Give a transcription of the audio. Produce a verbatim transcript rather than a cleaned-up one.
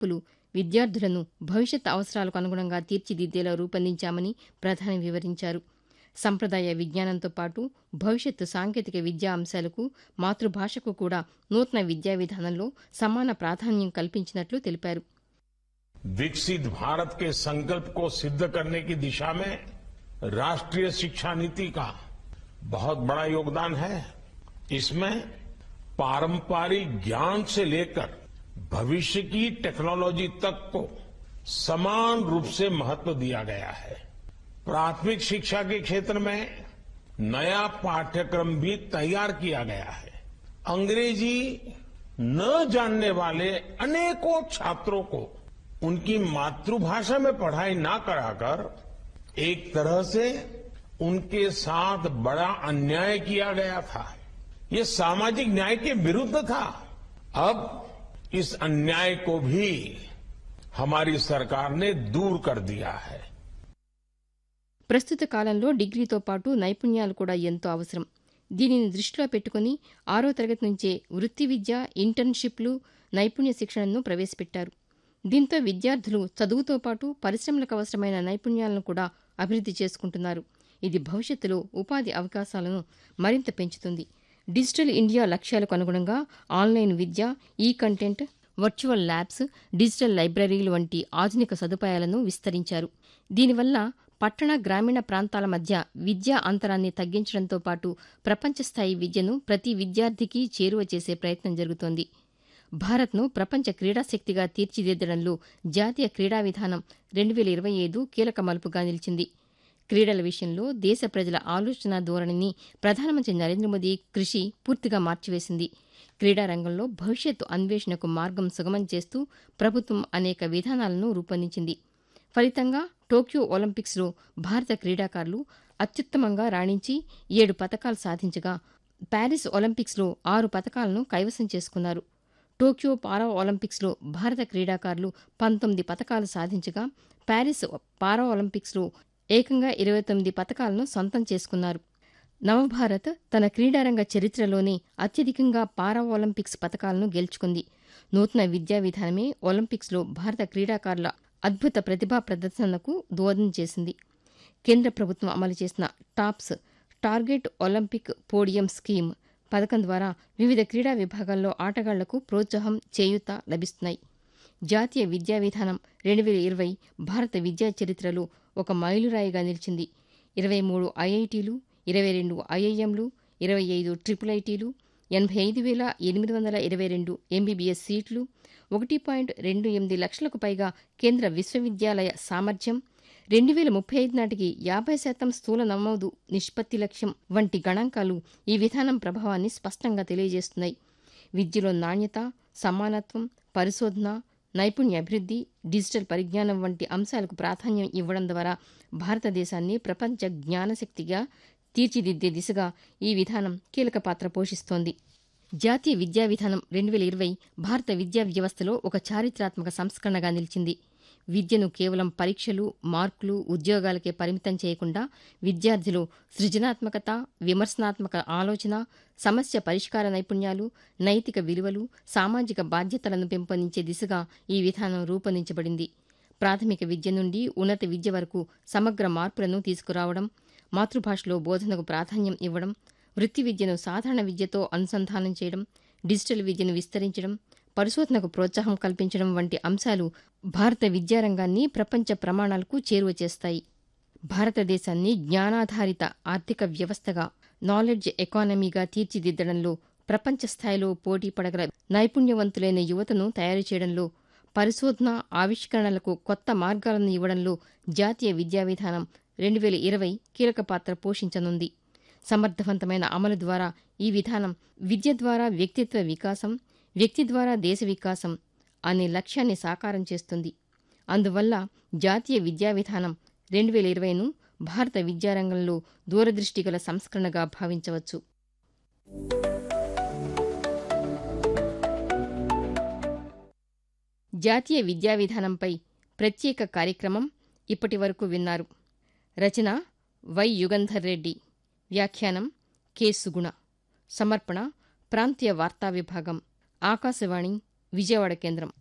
మార్పులు విద్యార్థులను భవిష్యత్ అవసరాలకు అనుగుణంగా తీర్చిదిద్దేలా రూపొందించామని ప్రధాని వివరించారు. సంప్రదాయ విజ్ఞానంతో పాటు భవిష్యత్తు సాంకేతిక విద్యా అంశాలకు, మాతృభాషకు కూడా నూతన విద్యా విధానంలో సమాన ప్రాధాన్యం కల్పించినట్లు తెలిపారు. विकसित भारत के संकल्प को सिद्ध करने की दिशा में राष्ट्रीय शिक्षा नीति का बहुत बड़ा योगदान है. इसमें पारंपरिक ज्ञान से लेकर भविष्य की टेक्नोलॉजी तक को समान रूप से महत्व दिया गया है. प्राथमिक शिक्षा के क्षेत्र में नया पाठ्यक्रम भी तैयार किया गया है. अंग्रेजी न जानने वाले अनेकों छात्रों को उनकी मातृभाषा में पढ़ाई न कराकर एक तरह से उनके साथ बड़ा अन्याय किया गया था. ये सामाजिक न्याय के विरुद्ध था. अब इस अन्याय को भी हमारी सरकार ने दूर कर दिया है. ప్రస్తుత కాలంలో డిగ్రీతో పాటు నైపుణ్యాలు కూడా ఎంతో అవసరం. దీనిని దృష్టిలో పెట్టుకుని ఆరో తరగతి నుంచే వృత్తి విద్య, ఇంటర్న్షిప్లు, నైపుణ్య శిక్షణను ప్రవేశపెట్టారు. దీంతో విద్యార్థులు చదువుతో పాటు పరిశ్రమలకు అవసరమైన నైపుణ్యాలను కూడా అభివృద్ది చేసుకుంటున్నారు. ఇది భవిష్యత్తులో ఉపాధి అవకాశాలను మరింత పెంచుతుంది. డిజిటల్ ఇండియా లక్ష్యాలకు అనుగుణంగా ఆన్లైన్ విద్య, ఈ కంటెంట్, వర్చువల్ ల్యాబ్స్, డిజిటల్ లైబ్రరీలు వంటి ఆధునిక సదుపాయాలను విస్తరించారు. దీనివల్ల పట్టణ, గ్రామీణ ప్రాంతాల మధ్య విద్యా అంతరాన్ని తగ్గించడంతో పాటు ప్రపంచస్థాయి విద్యను ప్రతి విద్యార్థికి చేరువ చేసే ప్రయత్నం జరుగుతోంది. భారత్ను ప్రపంచ క్రీడాశక్తిగా తీర్చిదిద్దడంలో జాతీయ క్రీడా విధానం రెండు వేల ఇరవై ఐదు కీలక మలుపుగా నిలిచింది. క్రీడల విషయంలో దేశ ప్రజల ఆలోచన ధోరణిని ప్రధానమంత్రి నరేంద్ర మోదీ కృషి పూర్తిగా మార్చివేసింది. క్రీడారంగంలో భవిష్యత్తు అన్వేషణకు మార్గం సుగమం చేస్తూ ప్రభుత్వం అనేక విధానాలను రూపొందించింది. ఫలితంగా టోక్యో ఒలింపిక్స్లో భారత క్రీడాకారులు అత్యుత్తమంగా రాణించి ఏడు పతకాలు సాధించగా, ప్యారిస్ ఒలింపిక్స్లో ఆరు పతకాలను కైవసం చేసుకున్నారు. టోక్యో పారా ఒలింపిక్స్లో భారత క్రీడాకారులు పంతొమ్మిది పతకాలు సాధించగా, ప్యారిస్ పారా ఒలింపిక్స్లో ఏకంగా ఇరవై తొమ్మిది పతకాలను సొంతం చేసుకున్నారు. నవభారత్ తన క్రీడారంగ చరిత్రలోనే అత్యధికంగా పారా ఒలింపిక్స్ పతకాలను గెలుచుకుంది. నూతన విద్యా విధానమే ఒలింపిక్స్లో భారత క్రీడాకారుల అద్భుత ప్రతిభా ప్రదర్శనకు దోహదం చేసింది. కేంద్ర ప్రభుత్వం అమలు చేసిన tops target Olympic podium scheme పథకం ద్వారా వివిధ క్రీడా విభాగాల్లో ఆటగాళ్లకు ప్రోత్సాహం, చేయూత లభిస్తున్నాయి. జాతీయ విద్యా విధానం రెండు వేల ఇరవై భారత విద్యా చరిత్రలో ఒక మైలురాయిగా నిలిచింది. ఇరవై మూడు ఐఐటీలు, ఇరవై రెండు ఐఐఎంలు, ఇరవై ఐదు ట్రిపుల్ ఐటీలు, ఎనభై ఐదు వేల ఎనిమిది వందల ఇరవై రెండు ఎంబీబీఎస్ సీట్లు, ఒకటి పాయింట్ రెండు ఎనిమిది లక్షలకు పైగా కేంద్ర విశ్వవిద్యాలయ సామర్థ్యం, రెండు వేల ముప్పై ఐదు నాటికి యాభై శాతం స్థూల నమోదు నిష్పత్తి లక్ష్యం వంటి గణాంకాలు ఈ విధానం ప్రభావాన్ని స్పష్టంగా తెలియజేస్తున్నాయి. విద్యలో నాణ్యత, సమానత్వం, పరిశోధన, నైపుణ్య అభివృద్ది, డిజిటల్ పరిజ్ఞానం వంటి అంశాలకు ప్రాధాన్యం ఇవ్వడం ద్వారా భారతదేశాన్ని ప్రపంచ జ్ఞానశక్తిగా తీర్చిదిద్దే దిశగా ఈ విధానం కీలక పాత్ర పోషిస్తోంది. జాతీయ విద్యా విధానం రెండు వేల ఇరవై భారత విద్యా వ్యవస్థలో ఒక చారిత్రాత్మక సంస్కరణగా నిలిచింది. విద్యను కేవలం పరీక్షలు, మార్కులు, ఉద్యోగాలకే పరిమితం చేయకుండా విద్యార్థులు సృజనాత్మకత, విమర్శనాత్మక ఆలోచన, సమస్య పరిష్కార నైపుణ్యాలు, నైతిక విలువలు, సామాజిక బాధ్యతలను పెంపొందించే దిశగా ఈ విధానం రూపొందించబడింది. ప్రాథమిక విద్య నుండి ఉన్నత విద్య వరకు సమగ్ర మార్పులను తీసుకురావడం, మాతృభాషలో బోధనకు ప్రాధాన్యం ఇవ్వడం, వృత్తి విద్యను సాధారణ విద్యతో అనుసంధానం చేయడం, డిజిటల్ విద్యను విస్తరించడం, పరిశోధనకు ప్రోత్సాహం కల్పించడం వంటి అంశాలు భారత విద్యారంగాన్ని ప్రపంచ ప్రమాణాలకు చేరువ చేస్తాయి. భారతదేశాన్ని జ్ఞానాధారిత ఆర్థిక వ్యవస్థగా, నాలెడ్జ్ ఎకానమీగా తీర్చిదిద్దడంలో, ప్రపంచ స్థాయిలో పోటీ పడగల నైపుణ్యవంతులైన యువతను తయారు చేయడంలో, పరిశోధన, ఆవిష్కరణలకు కొత్త మార్గాలను ఇవ్వడంలో జాతీయ విద్యా విధానం రెండు వేల ఇరవై కీలక పాత్ర పోషించనుంది. సమర్థవంతమైన అమలు ద్వారా ఈ విధానం విద్య ద్వారా వ్యక్తిత్వ వికాసం, వ్యక్తి ద్వారా దేశ వికాసం అనే లక్ష్యాన్ని సాకారం చేస్తుంది. అందువల్ల జాతీయ విద్యా విధానం రెండు వేల ఇరవైను భారత విద్యారంగంలో దూరదృష్టి గల సంస్కరణగా భావించవచ్చు. జాతీయ విద్యా విధానంపై ప్రత్యేక కార్యక్రమం ఇప్పటి వరకు విన్నారు. రచన వై యుగంధర్ రెడ్డి, వ్యాఖ్యానం కె సుగుణ, సమర్పణ ప్రాంతీయ వార్తా విభాగం, ఆకాశవాణి విజయవాడ కేంద్రం.